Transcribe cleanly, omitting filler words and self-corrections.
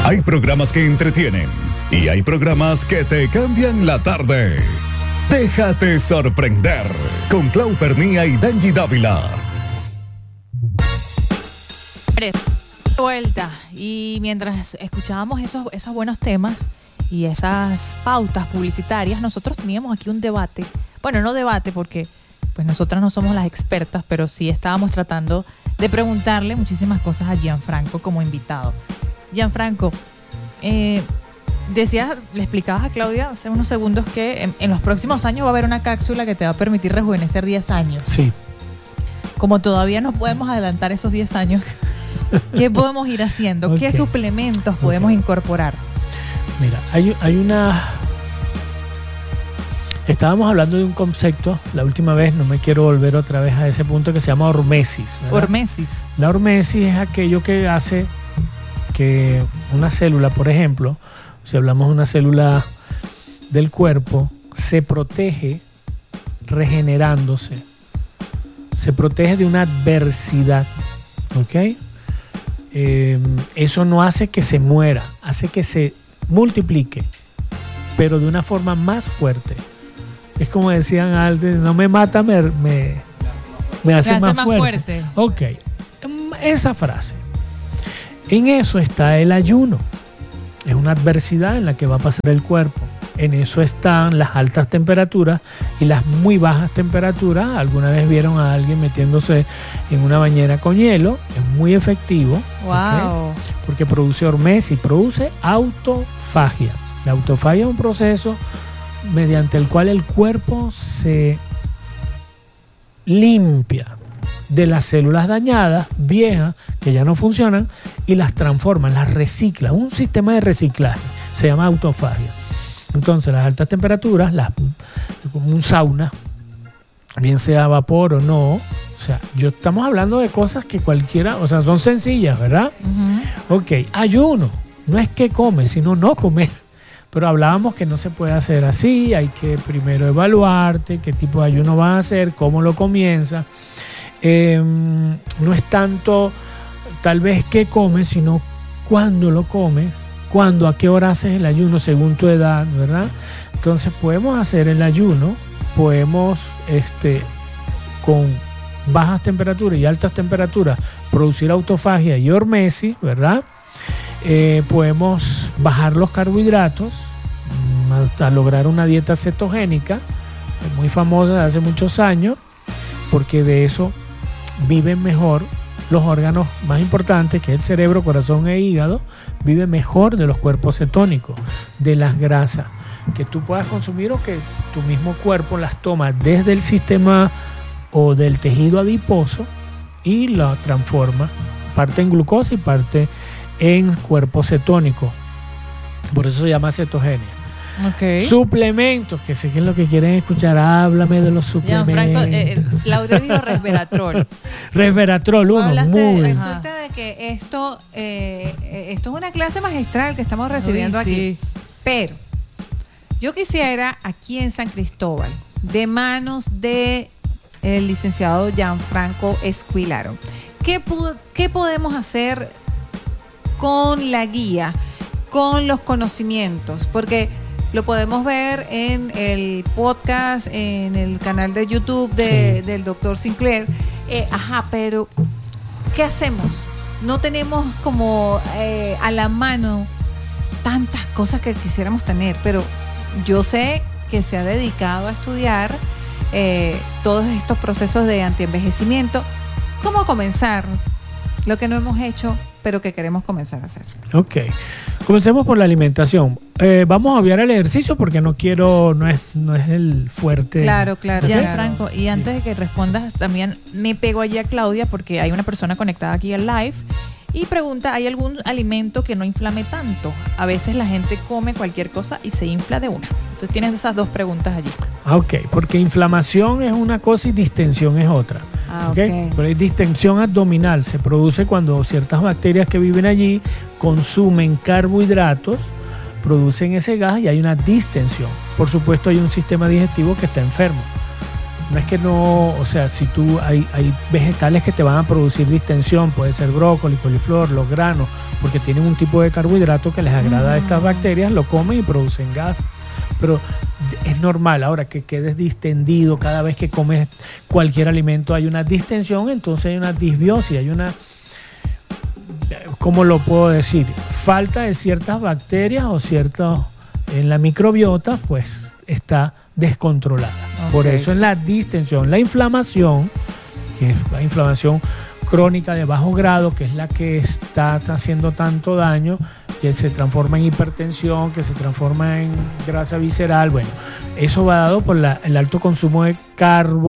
Hay programas que entretienen y hay programas que te cambian la tarde. Déjate sorprender con Clau Pernía y Dangy Dávila. Vuelta. Y mientras escuchábamos esos buenos temas y esas pautas publicitarias, nosotros teníamos aquí un debate. Bueno, no debate porque pues nosotras no somos las expertas, pero sí estábamos tratando de preguntarle muchísimas cosas a Gianfranco como invitado. Gianfranco, decías, le explicabas a Claudia hace unos segundos que en los próximos años va a haber una cápsula que te va a permitir rejuvenecer 10 años. Sí. Como todavía no podemos adelantar esos 10 años, ¿qué podemos ir haciendo? Okay. ¿Qué suplementos podemos incorporar? Mira, hay una... Estábamos hablando de un concepto, la última vez, no me quiero volver otra vez a ese punto, que se llama hormesis, ¿verdad? Hormesis. La hormesis es aquello que hace que una célula, por ejemplo, si hablamos de una célula del cuerpo, se protege regenerándose, se protege de una adversidad, ¿ok? Eso no hace que se muera, hace que se multiplique, pero de una forma más fuerte. Es como decían antes, no me mata, me hace más fuerte. Ok, esa frase. En eso está el ayuno. Es una adversidad en la que va a pasar el cuerpo. En eso están las altas temperaturas y las muy bajas temperaturas. Alguna vez vieron a alguien metiéndose en una bañera con hielo. Es muy efectivo. Wow. ¿Okay? Porque produce hormesis, produce autofagia. La autofagia es un proceso mediante el cual el cuerpo se limpia de las células dañadas, viejas, que ya no funcionan, y las transforma, las recicla. Un sistema de reciclaje se llama autofagia. Entonces, las altas temperaturas, como un sauna, bien sea vapor o no, o sea, estamos hablando de cosas que cualquiera, o sea, son sencillas, ¿verdad? Uh-huh. Ok, ayuno, no es que comer, sino no comer. Pero hablábamos que no se puede hacer así, hay que primero evaluarte qué tipo de ayuno vas a hacer, cómo lo comienzas. No es tanto tal vez qué comes, sino cuándo lo comes, cuándo, a qué hora haces el ayuno según tu edad, ¿verdad? Entonces podemos hacer el ayuno, podemos con bajas temperaturas y altas temperaturas producir autofagia y hormesis, ¿verdad? Podemos bajar los carbohidratos hasta lograr una dieta cetogénica, muy famosa de hace muchos años, porque de eso viven mejor los órganos más importantes, que es el cerebro, corazón e hígado. Vive mejor de los cuerpos cetónicos, de las grasas que tú puedas consumir o que tu mismo cuerpo las toma desde el sistema o del tejido adiposo y lo transforma, parte en glucosa y parte en cuerpo cetónico. Por eso se llama cetogenia. Okay. Suplementos, que sé que es lo que quieren escuchar. Háblame de los suplementos. Claudia dijo resveratrol. Resveratrol, Resulta de que esto es una clase magistral que estamos recibiendo aquí. Pero yo quisiera aquí en San Cristóbal, de manos de el licenciado Gianfranco Esquilaro, ¿qué podemos hacer con la guía, con los conocimientos? Porque lo podemos ver en el podcast, en el canal de YouTube del doctor Sinclair. Pero ¿qué hacemos? No tenemos como a la mano tantas cosas que quisiéramos tener, pero yo sé que se ha dedicado a estudiar todos estos procesos de antienvejecimiento. ¿Cómo comenzar? Lo que no hemos hecho, pero que queremos comenzar a hacer. Ok, comencemos por la alimentación. Vamos a obviar el ejercicio porque no es el fuerte. Claro. Gianfranco, y antes de que respondas, también me pego allí a Claudia porque hay una persona conectada aquí al live y pregunta, ¿hay algún alimento que no inflame tanto? A veces la gente come cualquier cosa y se infla de una. Entonces tienes esas dos preguntas allí. Ok, porque inflamación es una cosa y distensión es otra. Okay. Pero hay distensión abdominal, se produce cuando ciertas bacterias que viven allí consumen carbohidratos, producen ese gas y hay una distensión. Por supuesto hay un sistema digestivo que está enfermo. no es que no, o sea, si tú hay vegetales que te van a producir distensión, puede ser brócoli, coliflor, los granos, porque tienen un tipo de carbohidrato que les agrada a estas bacterias, lo comen y producen gas. Pero es normal ahora que quedes distendido cada vez que comes cualquier alimento, hay una distensión, entonces hay una disbiosis, hay una, ¿cómo lo puedo decir? Falta de ciertas bacterias o ciertos, en la microbiota, pues está descontrolada. Okay. Por eso en la distensión, la inflamación, que es la inflamación crónica de bajo grado, que es la que está haciendo tanto daño, que se transforma en hipertensión, que se transforma en grasa visceral, bueno, eso va dado por el alto consumo de carbohidratos